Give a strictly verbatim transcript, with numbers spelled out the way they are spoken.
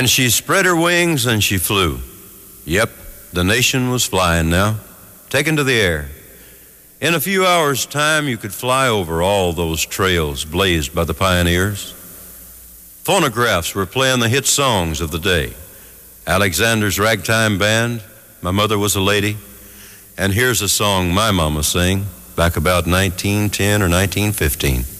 And she spread her wings and she flew. Yep, the nation was flying now, taken to the air. In a few hours' time, you could fly over all those trails blazed by the pioneers. Phonographs were playing the hit songs of the day. Alexander's Ragtime Band, My Mother Was a Lady, and here's a song my mama sang back about nineteen ten or nineteen fifteen.